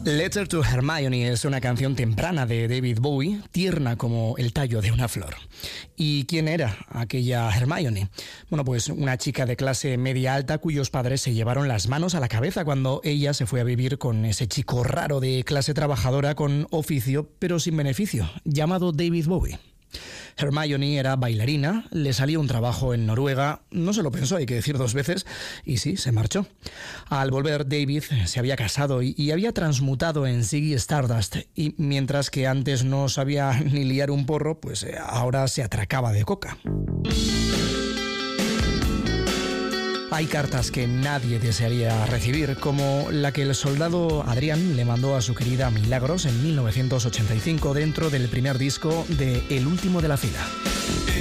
Letter to Hermione es una canción temprana de David Bowie, tierna como el tallo de una flor. ¿Y quién era aquella Hermione? Bueno, pues una chica de clase media alta cuyos padres se llevaron las manos a la cabeza cuando ella se fue a vivir con ese chico raro de clase trabajadora con oficio pero sin beneficio, llamado David Bowie. Hermione era bailarina, le salió un trabajo en Noruega, no se lo pensó, hay que decir dos veces, y sí, se marchó. Al volver, David se había casado y había transmutado en Ziggy Stardust, y mientras que antes no sabía ni liar un porro, pues ahora se atracaba de coca. Hay cartas que nadie desearía recibir, como la que el soldado Adrián le mandó a su querida Milagros en 1985 dentro del primer disco de El último de la fila.